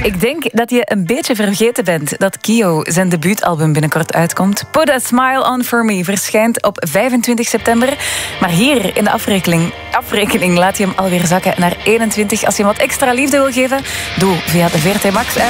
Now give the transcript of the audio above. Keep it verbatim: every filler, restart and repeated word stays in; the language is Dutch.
Ik denk dat je een beetje vergeten bent dat Kio zijn debuutalbum binnenkort uitkomt. Put a Smile on For Me verschijnt op vijfentwintig september. Maar hier in de afrekening, afrekening laat je hem alweer zakken naar eenentwintig. Als je hem wat extra liefde wil geven, doe via de V R T Max app.